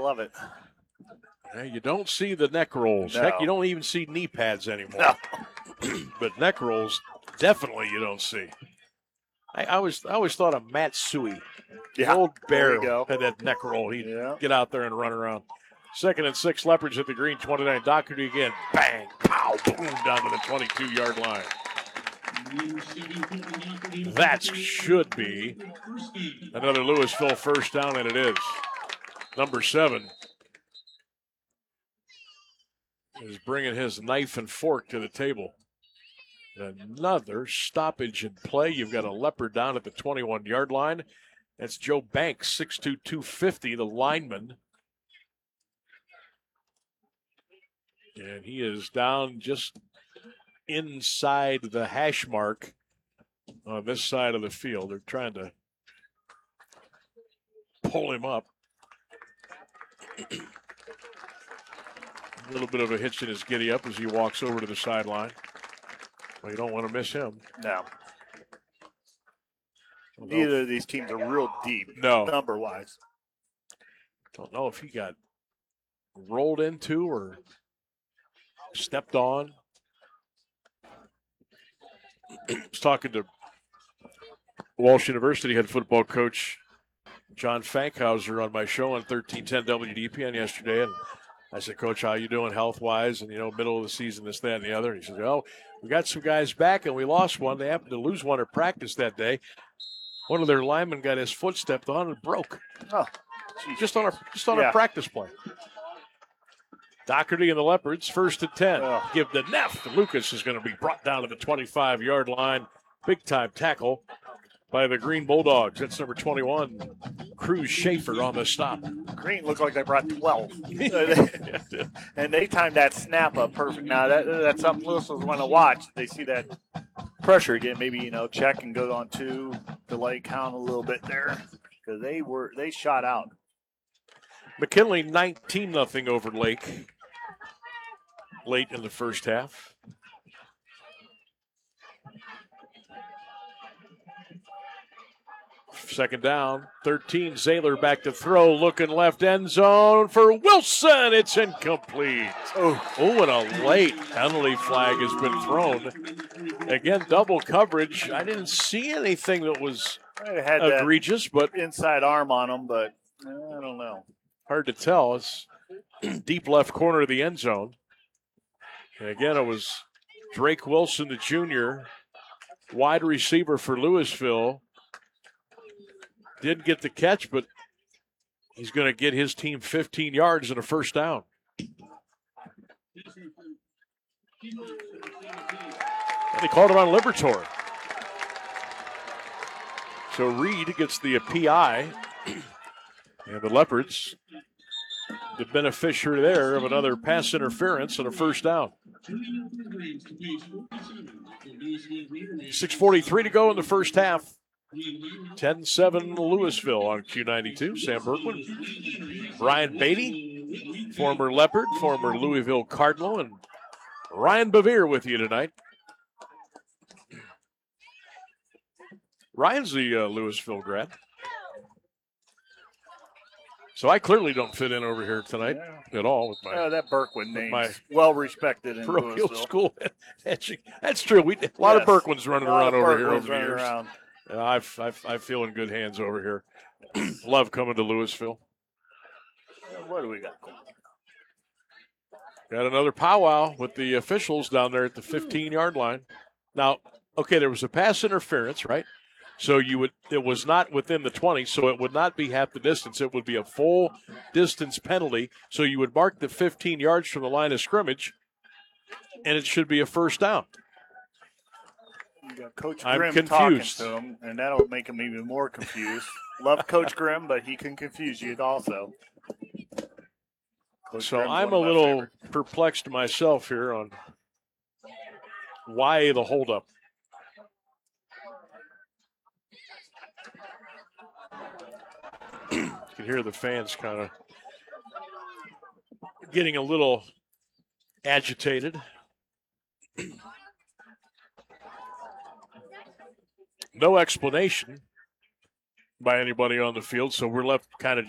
love it. Yeah, you don't see the neck rolls. No. Heck, you don't even see knee pads anymore. No. But neck rolls, definitely you don't see. I always thought of Matt Suey. Yeah. Old There Bear you go. had that neck roll. He'd Yeah. get out there and run around. 2nd and 6, Leopards at the green, 29. Doherty again. Bang, pow, boom, down to the 22-yard line. That should be another Louisville first down, and it is. Number 7 is bringing his knife and fork to the table. Another stoppage in play. You've got a Leopard down at the 21-yard line. That's Joe Banks, 6'2", 250, the lineman. And he is down just inside the hash mark on this side of the field. They're trying to pull him up. A little bit of a hitch in his giddy up as he walks over to the sideline. Well, you don't want to miss him. No. Neither of these teams are real deep, number-wise. Don't know if he got rolled into or stepped on. I was talking to Walsh University head football coach John Fankhauser on my show on 1310 WDPN yesterday, and I said, Coach, how you doing health-wise? And, middle of the season, this, that, and the other. And he said, oh, we got some guys back, and we lost one. They happened to lose one at practice that day. One of their linemen got his foot stepped on and broke. Oh, just on a practice play. Doherty and the Leopards, 1st and 10. Oh. Give the Neff. Lucas is going to be brought down to the 25-yard line. Big-time tackle by the Green Bulldogs. That's number 21, Cruz Schaefer on the stop. Green looked like they brought 12. And they timed that snap up perfect. Now, that's something Louisville's want to watch. They see that pressure again, maybe, check and go on 2, delay count a little bit there. Because they shot out. McKinley 19-0 over Lake late in the first half. Second down, 13. Zaylor back to throw, looking left end zone for Wilson. It's incomplete. Oh, and a late penalty flag has been thrown. Again, double coverage. I didn't see anything that was egregious, but inside arm on him, but I don't know. Hard to tell. It's deep left corner of the end zone. And again, it was Drake Wilson, the junior, wide receiver for Louisville. Didn't get the catch, but he's going to get his team 15 yards and a first down. And they called it on Liberatore. So Reed gets the PI, and the Leopards, the beneficiary there of another pass interference and a first down. 6:43 to go in the first half. 10-7 Louisville on Q92. Sam Berkman, Brian Beatty, former Leopard, former Louisville Cardinal, and Ryan Bevere with you tonight. Ryan's the Louisville grad. So I clearly don't fit in over here tonight at all. With my that Berkman name is well respected in parochial Louisville. School. That's true. A lot of Berkmans running around over here over the years. I feel in good hands over here. Love coming to Louisville. What do we got going on? Got another powwow with the officials down there at the 15-yard line. Now, okay, there was a pass interference, right? So it was not within the 20, so it would not be half the distance. It would be a full distance penalty. So you would mark the 15 yards from the line of scrimmage, and it should be a first down. Coach I'm Grimm confused. talking to him, and that'll make him even more confused. Love Coach Grimm, but he can confuse you also. Coach So Grimm's I'm one a of my little favorites. perplexed myself here on why the holdup. You can hear the fans kind of getting a little agitated. No explanation by anybody on the field, so we're left kind of